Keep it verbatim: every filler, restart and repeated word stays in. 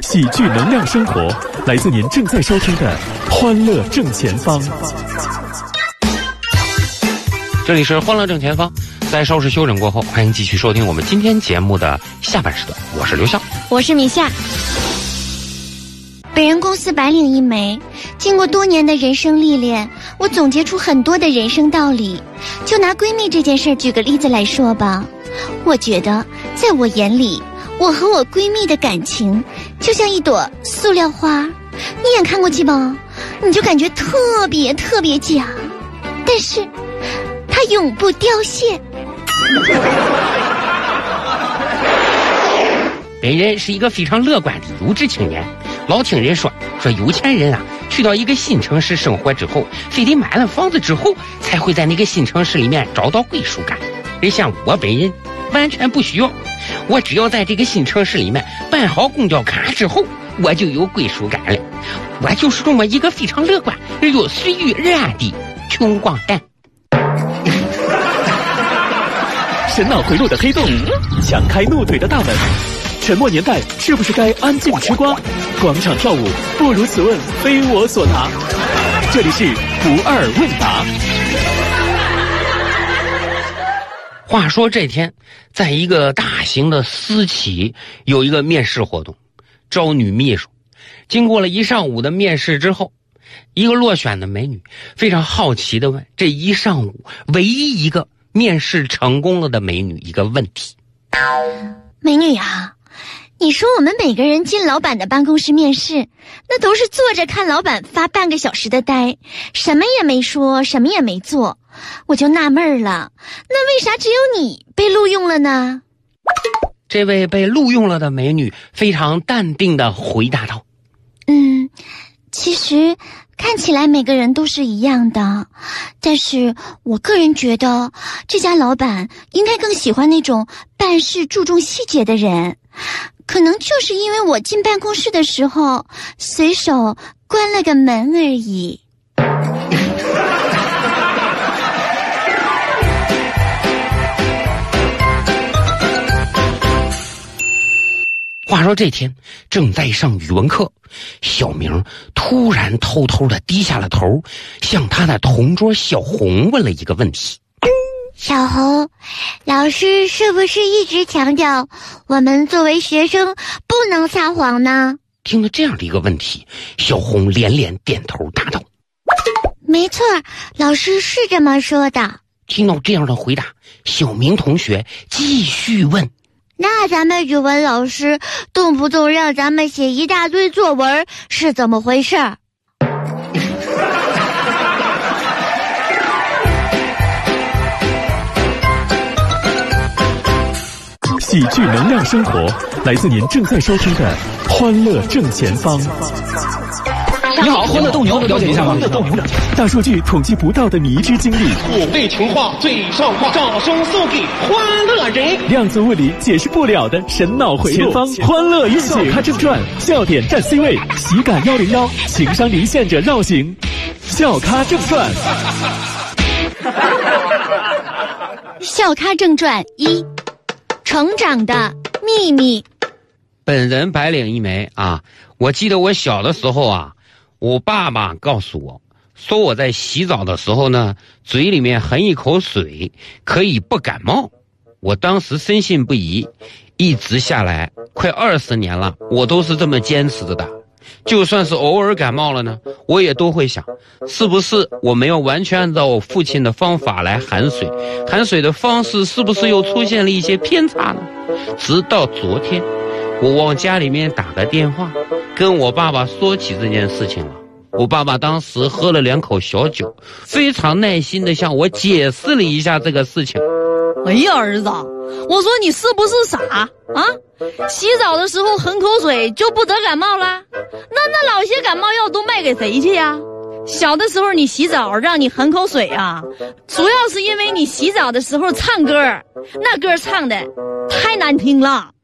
喜剧能量生活，来自您正在收听的欢乐正前方。 这里是欢乐正前方，在稍事休整过后，欢迎继续收听我们今天节目的下半时段。我是刘笑， 我是米夏。本人公司白领一枚，经过多年的人生历练，我总结出很多的人生道理。就拿闺蜜这件事举个例子来说吧，我觉得在我眼里，我和我闺蜜的感情就像一朵塑料花，你眼看过去吧，你就感觉特别特别假，但是它永不凋谢。 本人是一个非常乐观的优质青年。老听人说说有钱人啊，去到一个新城市生活之后，非得买了房子之后，才会在那个新城市里面找到归属感。而像我本人完全不需要，我只要在这个新城市里面办好公交卡之后，我就有归属感了。我就是这么一个非常乐观而又随遇而安的穷光蛋。 神脑回路的黑洞，强开怒怼的大门。沉默年代是不是该安静吃瓜？广场跳舞不如此问非我所答。这里是不二问答。 话说这天，在一个大型的私企有一个面试活动，招女秘书。经过了一上午的面试之后，一个落选的美女非常好奇地问这一上午唯一一个面试成功了的美女一个问题： 美女啊，你说我们每个人进老板的办公室面试，那都是坐着看老板发半个小时的呆，什么也没说，什么也没做，我就纳闷了，那为啥只有你被录用了呢？ 这位被录用了的美女非常淡定地回答道： 嗯，其实看起来每个人都是一样的，但是我个人觉得这家老板应该更喜欢那种办事注重细节的人，可能就是因为我进办公室的时候随手关了个门而已。 话说这天正在上语文课，小明突然偷偷地低下了头，向他的同桌小红问了一个问题： 小红，老师是不是一直强调我们作为学生不能撒谎呢？ 听了这样的一个问题，小红连连点头答道： 没错，老师是这么说的。 听到这样的回答，小明同学继续问： 那咱们语文老师动不动让咱们写一大堆作文是怎么回事？ 喜剧能量生活，来自您正在收听的欢乐正前方。 你好，欢乐斗牛，了解一下吗？ 大数据统计不到的迷之经历， 我为情话最上话，掌声送给欢乐人。 量子物理解释不了的神脑回路，前方欢乐运行，笑咖正传，笑点占 C 位，喜感一零一，情商离线者绕行，笑咖正传。 笑咖正传一，成长的秘密。 本人白领一枚啊，我记得我小的时候啊，我爸爸告诉我说，我在洗澡的时候呢，嘴里面含一口水可以不感冒。我当时深信不疑，一直下来快二十年了，我都是这么坚持着的。就算是偶尔感冒了呢，我也都会想，是不是我没有完全按照我父亲的方法来含水，含水的方式是不是又出现了一些偏差呢？直到昨天，我往家里面打个电话，跟我爸爸说起这件事情了。我爸爸当时喝了两口小酒，非常耐心地向我解释了一下这个事情。 哎呀，儿子，我说你是不是傻啊？洗澡的时候含口水就不得感冒啦？那那老些感冒药都卖给谁去呀？小的时候你洗澡让你含口水啊，主要是因为你洗澡的时候唱歌，那歌唱的太难听了。